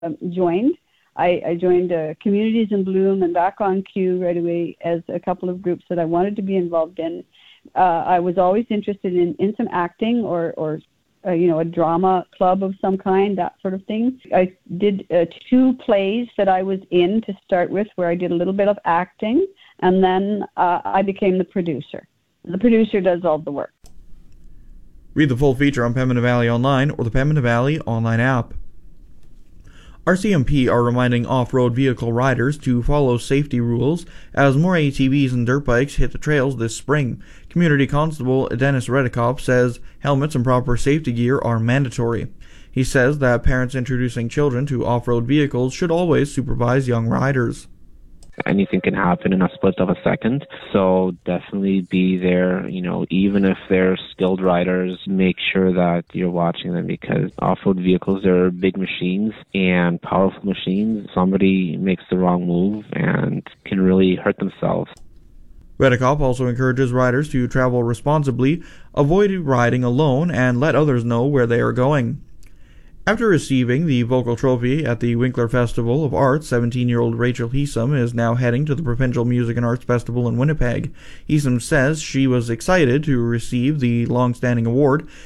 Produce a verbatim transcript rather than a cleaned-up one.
um, joined. I, I joined uh, Communities in Bloom and Back on Cue right away as a couple of groups that I wanted to be involved in. Uh, I was always interested in, in some acting or, or uh, you know, a drama club of some kind, that sort of thing. I did uh, two plays that I was in to start with where I did a little bit of acting, and then uh, I became the producer. The producer does all the work. Read the full feature on Pembina Valley Online or the Pembina Valley online app. R C M P are reminding off-road vehicle riders to follow safety rules as more A T Vs and dirt bikes hit the trails this spring. Community Constable Dennis Redikoff says helmets and proper safety gear are mandatory. He says that parents introducing children to off-road vehicles should always supervise young riders. Anything can happen in a split of a second, so definitely be there. You know, even if they're skilled riders, make sure that you're watching them, because off-road vehicles are big machines and powerful machines. Somebody makes the wrong move and can really hurt themselves. Redikoff also encourages riders to travel responsibly, avoid riding alone, and let others know where they are going. After receiving the vocal trophy at the Winkler Festival of Arts, seventeen-year-old Rachel Heesum is now heading to the Provincial Music and Arts Festival in Winnipeg. Heesum says she was excited to receive the long-standing award